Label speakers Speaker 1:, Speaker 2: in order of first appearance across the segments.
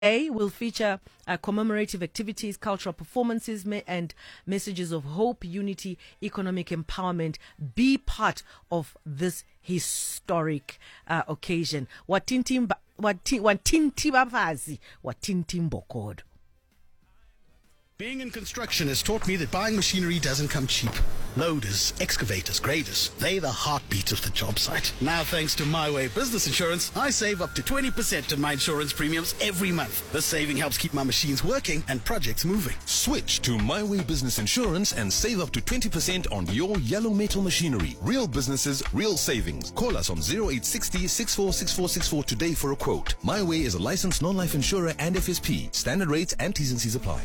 Speaker 1: A will feature commemorative activities, cultural performances, and messages of hope, unity, economic empowerment. Be part of this historic occasion. Watinti bafazi, watinti mbokodo.
Speaker 2: Being in construction has taught me that buying machinery doesn't come cheap. Loaders, excavators, graders, they're the heartbeat of the job site. Now, thanks to My Way Business Insurance, I save up to 20% on my insurance premiums every month. This saving helps keep my machines working and projects moving.
Speaker 3: Switch to My Way Business Insurance and save up to 20% on your yellow metal machinery. Real businesses, real savings. Call us on 0860 646464 today for a quote. My Way is a licensed non-life insurer and FSP. Standard rates and T's and C's apply.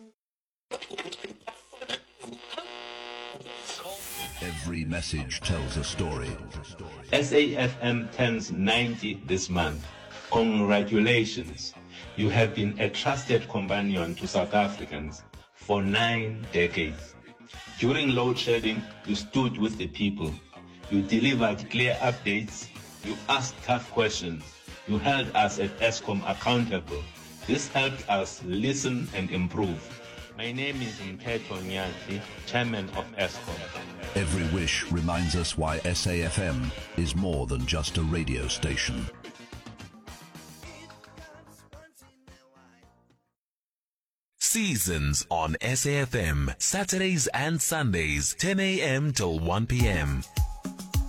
Speaker 4: Every message tells a story.
Speaker 5: SAFM turns 90 this month. Congratulations. You have been a trusted companion to South Africans for 9 decades. During load shedding, you stood with the people. You delivered clear updates. You asked tough questions. You held us at Eskom accountable. This helped us listen and improve. My name is Mpeto Nyati, Chairman of Eskom.
Speaker 4: Every wish reminds us why SAFM is more than just a radio station.
Speaker 6: Seasons on SAFM, Saturdays and Sundays, 10 a.m. till 1 p.m.